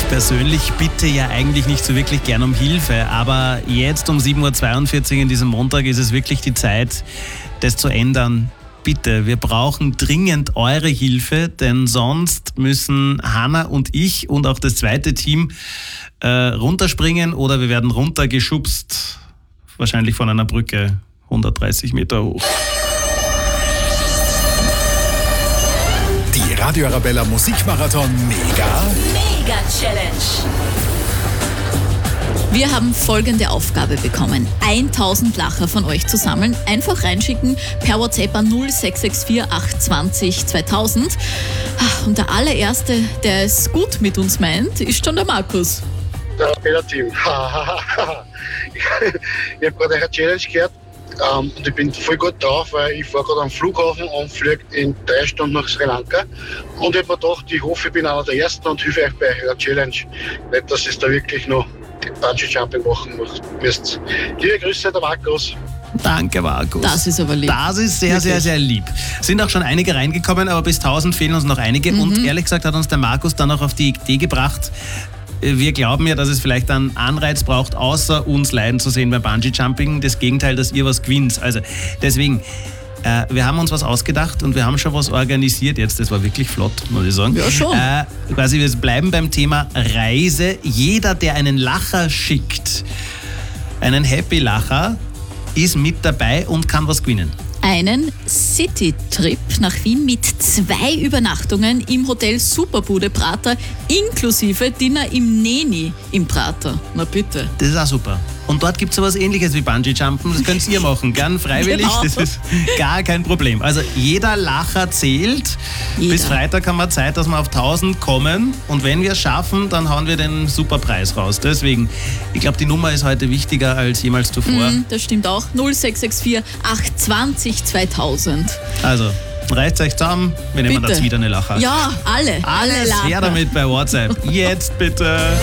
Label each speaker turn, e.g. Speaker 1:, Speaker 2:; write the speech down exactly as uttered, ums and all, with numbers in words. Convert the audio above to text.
Speaker 1: persönlich bitte ja eigentlich nicht so wirklich gern um Hilfe, aber jetzt um sieben Uhr zweiundvierzig in diesem Montag ist es wirklich die Zeit, das zu ändern. Bitte, wir brauchen dringend eure Hilfe, denn sonst müssen Hanna und ich und auch das zweite Team äh, runterspringen oder wir werden runtergeschubst, wahrscheinlich von einer Brücke hundertdreißig Meter hoch.
Speaker 2: Die Radio Arabella Musikmarathon Mega
Speaker 3: Mega Challenge.
Speaker 4: Wir haben folgende Aufgabe bekommen. tausend Lacher von euch zu sammeln. Einfach reinschicken per WhatsApp an null sechs sechs vier acht zwanzig zweitausend. Und der allererste, der es gut mit uns meint, ist schon der Markus.
Speaker 5: Das Arabella-Team. Ich habe gerade eine Challenge gehört ähm, und ich bin voll gut drauf, weil ich fahre gerade am Flughafen und fliege in drei Stunden nach Sri Lanka. Und ich habe mir gedacht, ich hoffe, ich bin einer der Ersten und helfe euch bei eurer Challenge. Nicht, dass es da wirklich noch Bungee-Jumping machen müsst. Liebe Grüße, der Markus.
Speaker 1: Danke, Markus.
Speaker 4: Das ist aber lieb.
Speaker 1: Das ist sehr,
Speaker 4: Wirklich.
Speaker 1: sehr, sehr lieb. Sind auch schon einige reingekommen, aber bis tausend fehlen uns noch einige.
Speaker 4: Mhm.
Speaker 1: Und ehrlich gesagt hat uns der Markus dann auch auf die Idee gebracht, wir glauben ja, dass es vielleicht einen Anreiz braucht, außer uns leiden zu sehen beim Bungee-Jumping. Das Gegenteil, dass ihr was gewinnt. Also deswegen, äh, wir haben uns was ausgedacht und wir haben schon was organisiert jetzt. Das war wirklich flott, muss ich sagen.
Speaker 4: Ja, schon.
Speaker 1: Äh, quasi, wir bleiben beim Thema Reise. Jeder, der einen Lacher schickt, einen Happy-Lacher, ist mit dabei und kann was gewinnen.
Speaker 4: Einen City-Trip nach Wien mit zwei Übernachtungen im Hotel Superbude Prater inklusive Dinner im Neni im Prater. Na bitte.
Speaker 1: Das ist auch super. Und dort gibt es sowas Ähnliches wie Bungee-Jumpen. Das könnt ihr machen, gern freiwillig.
Speaker 4: Genau.
Speaker 1: Das ist gar kein Problem. Also jeder Lacher zählt.
Speaker 4: Jeder.
Speaker 1: Bis Freitag haben wir Zeit, dass wir auf tausend kommen. Und wenn wir es schaffen, dann hauen wir den super Preis raus. Deswegen, ich glaube, die Nummer ist heute wichtiger als jemals zuvor.
Speaker 4: Mhm, das stimmt auch. null sechs sechs vier acht zwanzig zweitausend.
Speaker 1: Also, reißt euch zusammen. Wir nehmen
Speaker 4: Bitte.
Speaker 1: jetzt wieder eine Lacher.
Speaker 4: Ja, alle. alle
Speaker 1: Alles
Speaker 4: Lacher.
Speaker 1: her damit bei WhatsApp. Jetzt bitte.